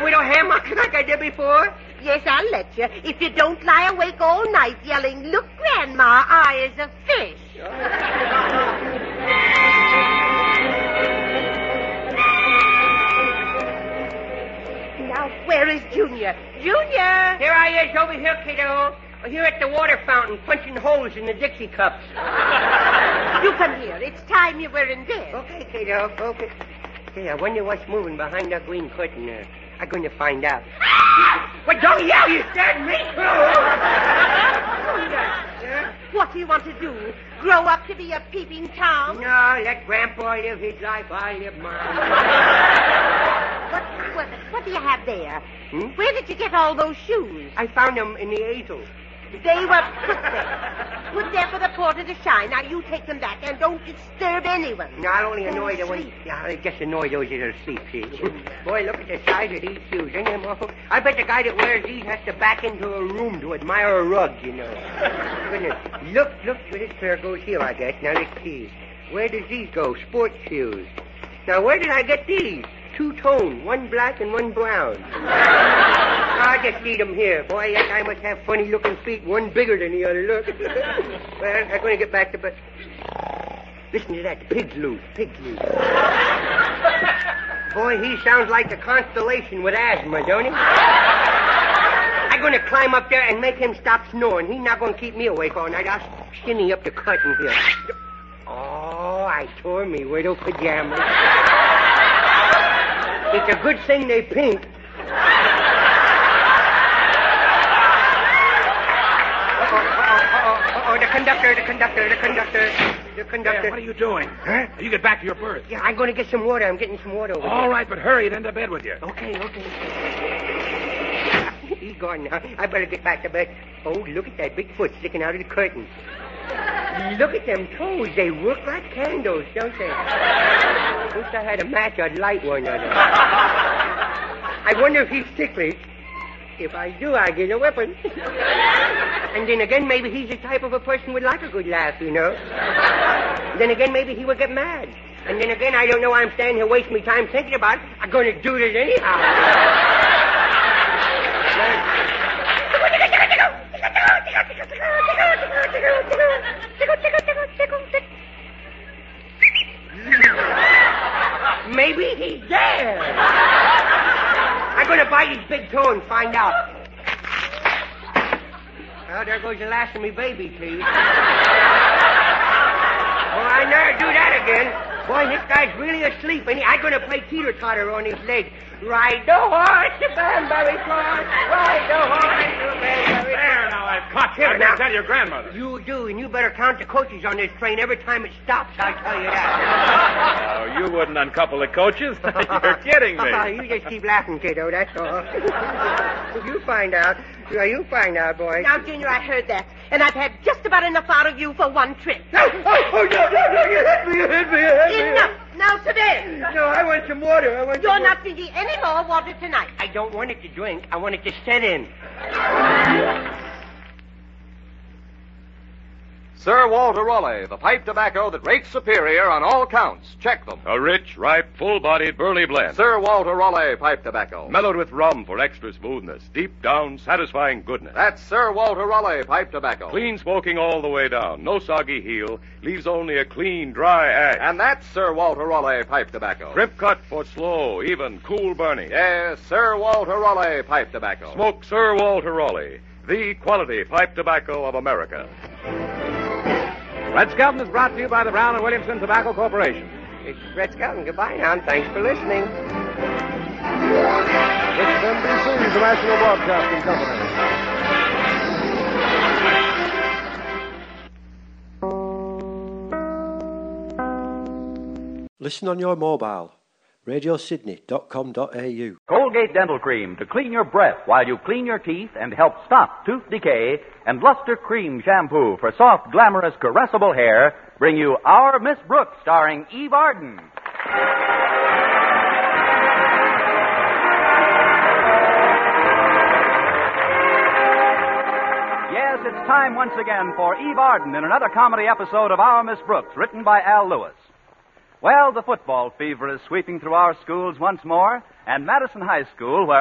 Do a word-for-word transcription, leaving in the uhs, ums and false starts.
a widow hammock like I did before? Yes, I'll let you. If you don't lie awake all night yelling, "Look, Grandma, I is a fish." Now, where is Junior? Junior! Here I is, over here, kiddo. Here at the water fountain, punching holes in the Dixie cups. You come here. It's time you were in bed. Okay, kiddo, okay. Hey, I wonder what's moving behind that green curtain there. I'm going to find out. Well, don't yell, you scared me. What do you want to do? Grow up to be a peeping Tom? No, let Grandpa live his life. I live mine. What, what, what do you have there? Hmm? Where did you get all those shoes? I found them in the easel. They were put there. Put there for the porter to shine. Now, you take them back and don't disturb anyone. No, I'll only Go annoy to the ones. sleep. Yeah, I just annoy those that are asleep, see. Boy, look at the size of these shoes. Ain't them awful? I bet the guy that wears these has to back into a room to admire a rug, you know. Goodness. Look, look, this pair goes here, I guess. Now, let's see. Where does these go? Sports shoes. Now, where did I get these? Two-tone, one black and one brown. I just need them here. Boy, that guy must have funny-looking feet, one bigger than the other. Look. Well, I'm going to get back to bed. Listen to that. The pig's loose. Pig's loose. Boy, he sounds like a constellation with asthma, don't he? I'm going to climb up there and make him stop snoring. He's not going to keep me awake all night. I'll shinny up the curtain here. Oh, I tore me widow pajamas. It's a good thing they pink. Oh, oh, oh, oh, oh, the conductor, the conductor, the conductor, the conductor. Yeah, what are you doing? Huh? You get back to your berth. Yeah, I'm going to get some water. I'm getting some water over All there. right, but hurry, then to bed with you. Okay, okay. He's gone now. I better get back to bed. Oh, look at that big foot sticking out of the curtain. Look at them toes. They work like candles, don't they? Wish I had a match. I'd light one of them. I wonder if he's ticklish. If I do, I get a weapon. And then again, maybe he's the type of a person who would like a good laugh, you know. Then again, maybe he would get mad. And then again, I don't know why I'm standing here wasting my time thinking about it. I'm going to do this anyhow. Maybe he's there. I'm going to bite his big toe and find out. Well, there goes the last of me baby teeth. Oh, I never do that again. Boy, this guy's really asleep, and I'm going to play teeter-totter on his legs. Ride the horse to Banbury Cross. Ride the horse to Banbury Cross. There, now, I've caught you. Here, I now. tell your grandmother. You do, and you better count the coaches on this train every time it stops, I'll tell you that. Oh, you wouldn't uncouple the coaches? You're kidding me. You just keep laughing, kiddo, that's all. You find out. Yeah, you find out, boy. Now, Junior, I heard that. And I've had just about enough out of you for one trip. No, oh, oh, no, no, no, you hit me, you hit me, you hit me. Enough. Now to bed. No, I want some water. I want You're some not water. drinking any more water tonight. I don't want it to drink. I want it to set in. Sir Walter Raleigh, the pipe tobacco that rates superior on all counts. Check them. A rich, ripe, full-bodied burley blend. Sir Walter Raleigh pipe tobacco. Mellowed with rum for extra smoothness. Deep down, satisfying goodness. That's Sir Walter Raleigh pipe tobacco. Clean smoking all the way down. No soggy heel. Leaves only a clean, dry ash. And that's Sir Walter Raleigh pipe tobacco. Crimp cut for slow, even, cool burning. Yes, Sir Walter Raleigh pipe tobacco. Smoke Sir Walter Raleigh, the quality pipe tobacco of America. Red Skelton is brought to you by the Brown and Williamson Tobacco Corporation. It's Red Skelton. Goodbye now, and thanks for listening. This is N B C, the National Broadcasting Company. Listen on your mobile. radio sydney dot com dot a u. Colgate Dental Cream to clean your breath while you clean your teeth and help stop tooth decay, and Luster Cream Shampoo for soft, glamorous, caressable hair bring you Our Miss Brooks, starring Eve Arden. Yes, it's time once again for Eve Arden in another comedy episode of Our Miss Brooks, written by Al Lewis. Well, the football fever is sweeping through our schools once more, and Madison High School, where